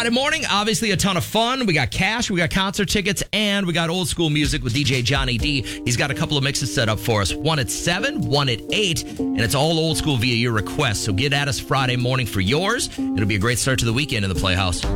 Friday morning, obviously a ton of fun. We got cash, we got concert tickets, and we got old school music with DJ Johnny D. He's got a couple of mixes set up for us. One at 7, one at 8, and it's all old school via your request. So get at us Friday morning for yours. It'll be a great start to the weekend in the Playhouse.